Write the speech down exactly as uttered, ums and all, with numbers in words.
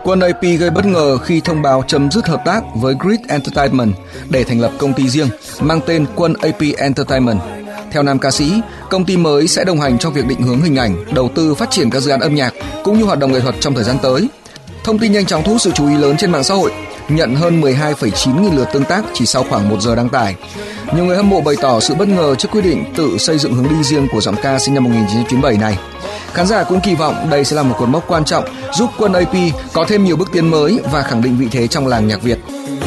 Quân a pê gây bất ngờ khi thông báo chấm dứt hợp tác với Grid Entertainment để thành lập công ty riêng mang tên Quân a pê Entertainment. Theo nam ca sĩ, công ty mới sẽ đồng hành trong việc định hướng hình ảnh, đầu tư phát triển các dự án âm nhạc cũng như hoạt động nghệ thuật trong thời gian tới. Thông tin nhanh chóng thu hút sự chú ý lớn trên mạng xã hội, nhận hơn mười hai phẩy chín nghìn lượt tương tác chỉ sau khoảng một giờ đăng tải. Nhiều người hâm mộ bày tỏ sự bất ngờ trước quyết định tự xây dựng hướng đi riêng của giọng ca sinh năm một nghìn chín trăm chín mươi bảy này. Khán giả cũng kỳ vọng đây sẽ là một cột mốc quan trọng giúp Quân a pê có thêm nhiều bước tiến mới và khẳng định vị thế trong làng nhạc Việt.